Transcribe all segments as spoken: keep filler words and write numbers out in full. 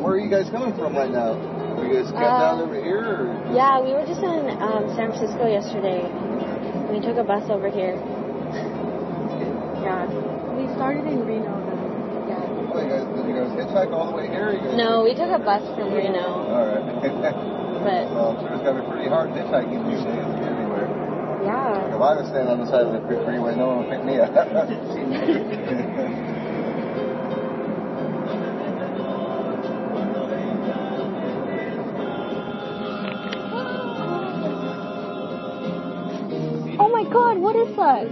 where are you guys coming from right now? Are you guys camped uh, down over here? Or? Yeah, we were just in um, San Francisco yesterday. We took a bus over here. Yeah. We started in Reno, though. Yeah. Oh, you guys, did you guys hitchhike all the way here? You guys no, we took a bus from Reno. All right. But, well, I'm sure it's got to be pretty hard hitchhiking these days to get anywhere. Yeah. If I was standing on the side of the freeway, no one would pick me up. Oh my God, what is that?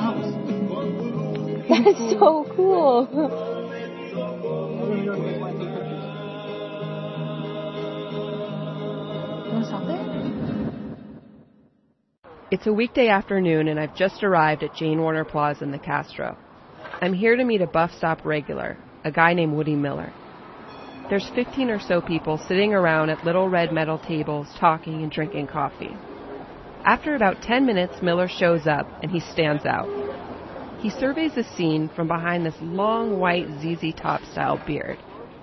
That's so cool. Want to stop there? It's a weekday afternoon and I've just arrived at Jane Warner Plaza in the Castro. I'm here to meet a Buff Stop regular, a guy named Woody Miller. There's fifteen or so people sitting around at little red metal tables talking and drinking coffee. After about ten minutes, Miller shows up and he stands out. He surveys the scene from behind this long white Z Z Top style beard.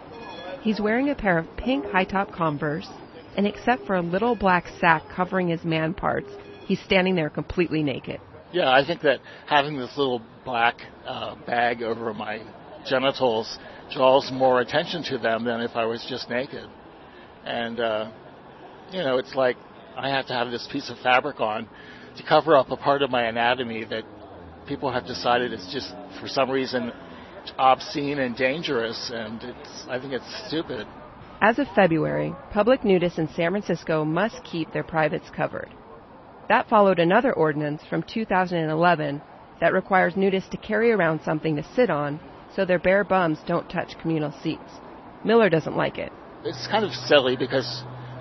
He's wearing a pair of pink high-top Converse, and except for a little black sack covering his man parts, he's standing there completely naked. Yeah, I think that having this little black uh, bag over my genitals draws more attention to them than if I was just naked. And, uh, you know, it's like I have to have this piece of fabric on to cover up a part of my anatomy that people have decided is just, for some reason, obscene and dangerous, and it's I think it's stupid. As of February, public nudists in San Francisco must keep their privates covered. That followed another ordinance from two thousand eleven that requires nudists to carry around something to sit on so their bare bums don't touch communal seats. Miller doesn't like it. It's kind of silly because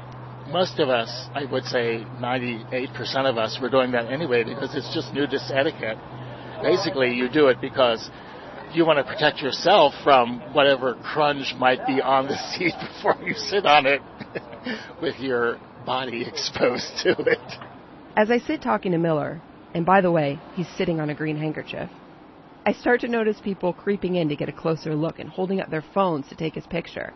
most of us, I would say ninety-eight percent of us, were doing that anyway because it's just nudist etiquette. Basically, you do it because you want to protect yourself from whatever crunch might be on the seat before you sit on it with your body exposed to it. As I sit talking to Miller, and by the way, he's sitting on a green handkerchief, I start to notice people creeping in to get a closer look and holding up their phones to take his picture.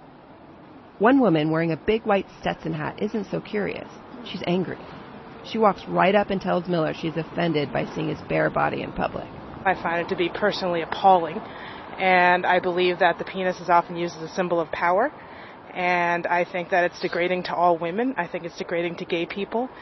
One woman wearing a big white Stetson hat isn't so curious. She's angry. She walks right up and tells Miller she's offended by seeing his bare body in public. I find it to be personally appalling, and I believe that the penis is often used as a symbol of power, and I think that it's degrading to all women. I think it's degrading to gay people.